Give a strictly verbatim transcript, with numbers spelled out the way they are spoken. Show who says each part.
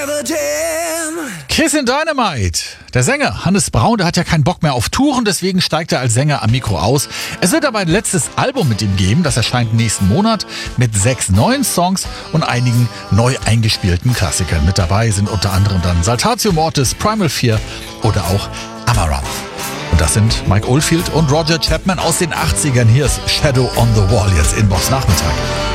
Speaker 1: Kissin' Dynamite. Der Sänger Hannes Braun, der hat ja keinen Bock mehr auf Touren, deswegen steigt er als Sänger am Mikro aus. Es wird aber ein letztes Album mit ihm geben, das erscheint nächsten Monat mit sechs neuen Songs und einigen neu eingespielten Klassikern. Mit dabei sind unter anderem dann Saltatio Mortis, Primal Fear oder auch Amaranth. Und das sind Mike Oldfield und Roger Chapman aus den achtzigern. Hier ist Shadow on the Wall jetzt in Box Nachmittag.